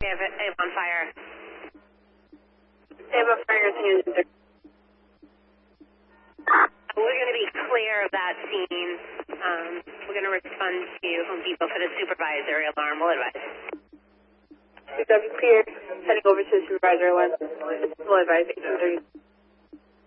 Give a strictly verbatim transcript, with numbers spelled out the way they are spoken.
have, I have on fire. They have a fire engine. We're going to be clear of that scene. Um, we're going to respond to Home Depot for the supervisory alarm. We'll advise. If that's clear, heading over to the supervisor alarm. We'll advise eighteen thirty.